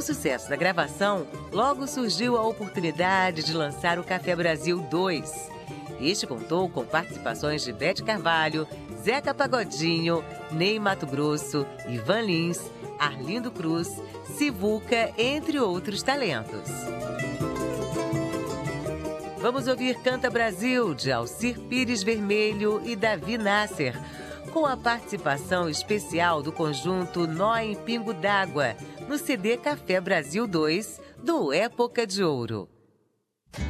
o sucesso da gravação, logo surgiu a oportunidade de lançar o Café Brasil 2. Este contou com participações de Bete Carvalho, Zeca Pagodinho, Ney Matogrosso, Ivan Lins, Arlindo Cruz, Sivuca, entre outros talentos. Vamos ouvir Canta Brasil, de Alcir Pires Vermelho e Davi Nasser, com a participação especial do conjunto Nó em Pingo d'Água, no CD Café Brasil 2, do Época de Ouro.